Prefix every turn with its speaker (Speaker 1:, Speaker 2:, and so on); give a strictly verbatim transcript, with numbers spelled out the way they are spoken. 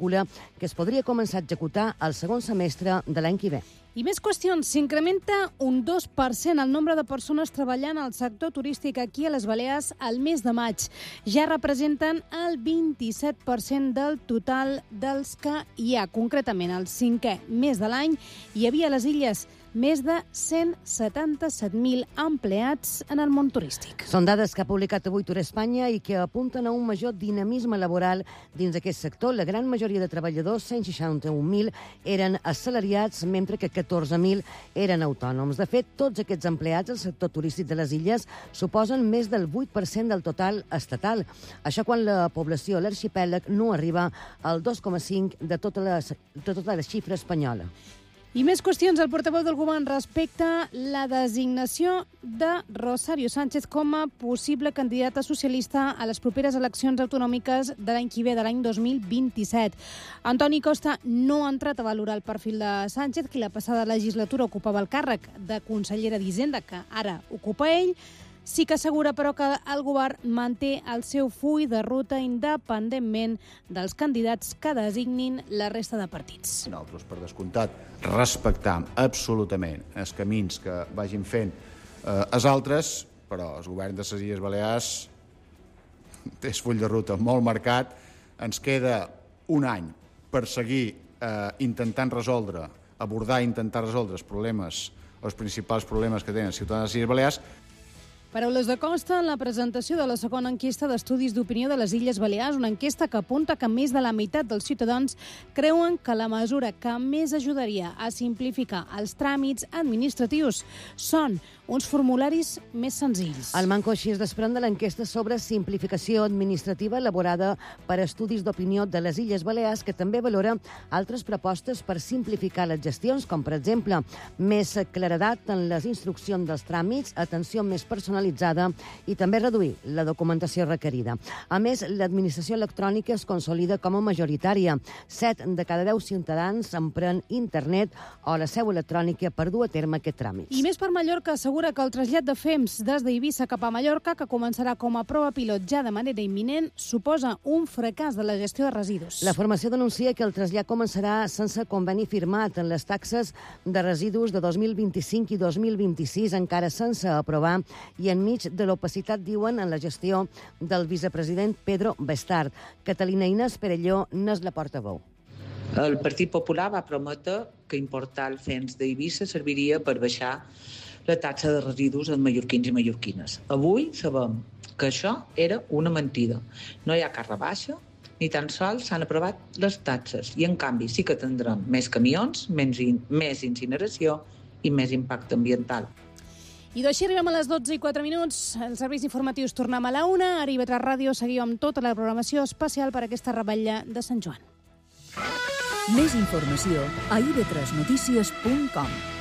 Speaker 1: calcula que es podria començar a executar el segon semestre de l'any que ve.
Speaker 2: I més qüestions. S'incrementa un dos per cent el nombre de persones treballant al sector turístic aquí a les Balears al mes de maig. Ja representen el vint-i-set per cent del total dels que hi ha. Concretament, el cinquè mes de l'any hi havia a les illes més de cent setanta-set mil empleats en el món turístic.
Speaker 1: Són dades que ha publicat avui Tour Espanya i que apunten a un major dinamisme laboral dins d'aquest sector. La gran majoria de treballadors, cent seixanta-un mil, eren assalariats, mentre que catorze mil eren autònoms. De fet, tots aquests empleats del sector turístic de les illes suposen més del vuit per cent del total estatal. Això quan la població a l'arxipèlag no arriba al dos coma cinc de tota la, de tota la xifra espanyola.
Speaker 2: I més qüestions. El portaveu del govern respecte la designació de Rosario Sánchez com a possible candidata socialista a les properes eleccions autonòmiques de l'any que ve, de l'any dos mil vint-i-set. Antoni Costa no ha entrat a valorar el perfil de Sánchez, que la passada legislatura ocupava el càrrec de consellera d'Hisenda, que ara ocupa ell. Sí que assegura, però, que el govern manté el seu full de ruta independentment dels candidats que designin la resta de partits.
Speaker 3: Nosaltres, per descomptat, respectam absolutament els camins que vagin fent eh, els altres, però el govern de les Illes Balears té el full de ruta molt marcat. Ens queda un any per seguir eh, intentant resoldre, abordar i intentar resoldre els problemes, els principals problemes que tenen els ciutadans de les Illes Balears.
Speaker 2: Paraules de Costa en la presentació de la segona enquesta d'estudis d'opinió de les Illes Balears, una enquesta que apunta que més de la meitat dels ciutadans creuen que la mesura que més ajudaria a simplificar els tràmits administratius són uns formularis més senzills.
Speaker 1: El manco així es desprèn de l'enquesta sobre simplificació administrativa elaborada per estudis d'opinió de les Illes Balears, que també valora altres propostes per simplificar les gestions, com per exemple més claredat en les instruccions dels tràmits, atenció més personalitzada i també reduir la documentació requerida. A més, l'administració electrònica es consolida com a majoritària. Set de cada deu ciutadans empren internet o la seu electrònica per dur a terme aquest tràmit.
Speaker 2: I més per Mallorca assegura que el trasllat de Fems des d'Eivissa cap a Mallorca, que començarà com a prova pilot ja de manera imminent, suposa un fracàs de la gestió de residus.
Speaker 1: La formació denuncia que el trasllat començarà sense conveni firmat en les taxes de residus de dos mil vint-i-cinc i dos mil vint-i-sis, encara sense aprovar, i enmig de l'opacitat, diuen, en la gestió del vicepresident Pedro Bestard. Catalina Inés Perelló n'és la portaveu.
Speaker 4: El Partit Popular va prometre que importar el Fems d'Eivissa serviria per baixar la taxa de residus en mallorquins i mallorquines. Avui sabem que això era una mentida. No hi ha cap rebaixa, ni tan sols s'han aprovat les taxes. I, en canvi, sí que tindrem més camions, més, in més incineració i més impacte ambiental.
Speaker 2: I d'així arribem a les dotze i quatre minuts. Els serveis informatius tornem a la una. Ara I V tres Ràdio seguiu amb tota la programació especial per aquesta rebella de Sant Joan.
Speaker 5: Més informació a i ve tres notícies punt com.